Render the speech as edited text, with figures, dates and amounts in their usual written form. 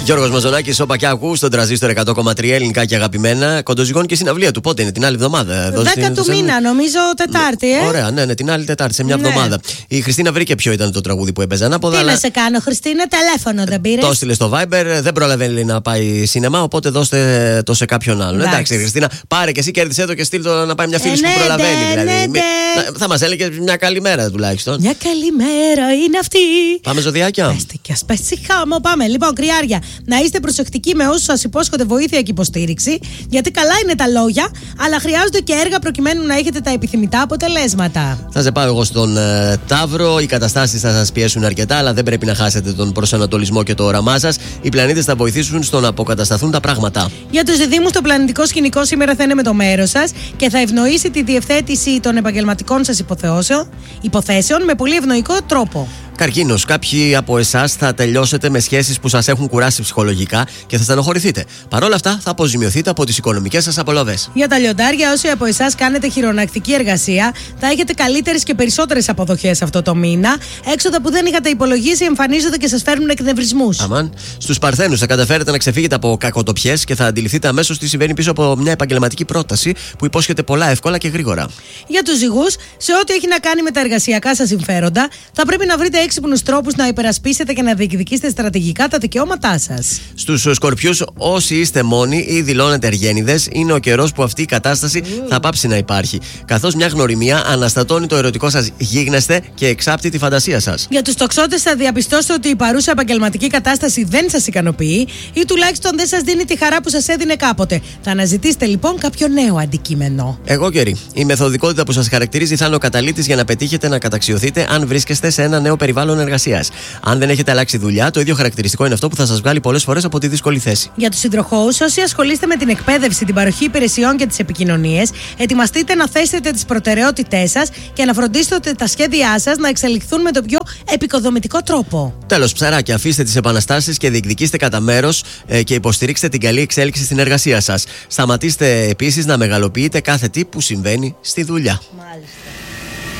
Γιώργος Μαζονάκης, ο Πακιάκου, στον Τρανζίστορ 100,3 ελληνικά και αγαπημένα. Κοντοζυγών και συναυλία του. Πότε είναι, την άλλη εβδομάδα? 10 του μήνα, νομίζω Τετάρτη, Ωραία, ναι, την άλλη Τετάρτη, σε μια εβδομάδα. Η Χριστίνα βρήκε ποιο ήταν το τραγούδι που έπαιζε ανάποδα. Τι να σε κάνω, Χριστίνα, τηλέφωνο δεν πήρε. Το έστειλε στο Viber, δεν προλαβαίνει να πάει σινεμά, οπότε δώστε το σε κάποιον άλλον. Εντάξει, Χριστίνα, πάρε και εσύ, κέρδισε το και στείλ το να πάει μια φίλη που προλαβαίνει. Δηλαδή. Θα μας έλεγε μια καλημέρα τουλάχιστον. Μια καλημέρα είναι αυτή. Πάμε ζωδιάκια. Πέστε και ας πέσει χάμω, πάμε. Λοιπόν, κρυάρια, να είστε προσεκτικοί με όσους σας υπόσχονται βοήθεια και υποστήριξη, γιατί καλά είναι τα λόγια, αλλά χρειάζονται και έργα προκειμένου να έχετε τα επιθυμητά αποτελέσματα. Θα σε πάω εγώ στον Ταύρο. Οι καταστάσεις θα σας πιέσουν αρκετά, αλλά δεν πρέπει να χάσετε τον προσανατολισμό και το όραμά σας. Οι πλανήτες θα βοηθήσουν στο να αποκατασταθούν τα πράγματα. Για τους διδύμους, το πλανητικό σκηνικό σήμερα θα είναι με το μέρος σας και θα ευνοήσει τη διευθέτηση των επαγγελματικών σας υποθέσεων με πολύ ευνοϊκό τρόπο. Καρκίνος, κάποιοι από εσάς θα τελειώσετε με σχέσεις που σας έχουν κουράσει ψυχολογικά και θα στενοχωρηθείτε. Παρ' όλα αυτά, θα αποζημιωθείτε από τις οικονομικές σας απολαυές. Για τα λιοντάρια, όσοι από εσάς κάνετε χειρονακτική εργασία, θα έχετε καλύτερες και περισσότερες αποδοχές αυτό το μήνα. Έξοδα που δεν είχατε υπολογίσει εμφανίζονται και σας φέρνουν εκνευρισμούς. Αμάν. Στους Παρθένους, θα καταφέρετε να ξεφύγετε από κακοτοπιές και θα αντιληφθείτε αμέσως τι συμβαίνει πίσω από μια επαγγελματική πρόταση που υπόσχεται πολλά εύκολα και γρήγορα. Για τους Ζυγούς, σε ό,τι έχει να κάνει με τα εργασιακά σας συμφέροντα, θα πρέπει να βρείτε έξυπνους τρόπους να υπερασπίσετε και να διεκδικήσετε στρατηγικά τα δικαιώματά σας. Στους Σκορπιούς, όσοι είστε μόνοι ή δηλώνετε εργένιδες, είναι ο καιρός που αυτή η κατάσταση θα πάψει να υπάρχει. Καθώς μια γνωριμία αναστατώνει το ερωτικό σας γίγνεσθε και εξάπτει τη φαντασία σας. Για τους Τοξότες, θα διαπιστώσετε ότι η παρούσα επαγγελματική κατάσταση δεν σας ικανοποιεί ή τουλάχιστον δεν σας δίνει τη χαρά που σας έδινε κάποτε. Θα αναζητήσετε λοιπόν κάποιο νέο αντικείμενο. Εγώ καιρή. Η μεθοδικότητα που σας χαρακτηρίζει θα είναι ο καταλήτης για να πετύχετε να καταξιωθείτε αν βρίσκεστε σε ένα νέο περιβάλλον εργασίας. Αν δεν έχετε αλλάξει δουλειά, το ίδιο χαρακτηριστικό είναι αυτό που θα σας βγάλει πολλές φορές από τη δύσκολη θέση. Για τους Υδροχόους, όσοι ασχολείστε με την εκπαίδευση, την παροχή υπηρεσιών και τις επικοινωνίες, ετοιμαστείτε να θέσετε τις προτεραιότητές σας και να φροντίσετε ότι τα σχέδιά σας να εξελιχθούν με τον πιο επικοδομητικό τρόπο. Τέλος, ψαράκια, αφήστε τις επαναστάσεις και διεκδικήστε κατά μέρος και υποστηρίξτε την καλή εξέλιξη στην εργασία σας. Σταματήστε επίσης να μεγαλοποιείτε κάθε τι που συμβαίνει στη δουλειά. Μάλιστα.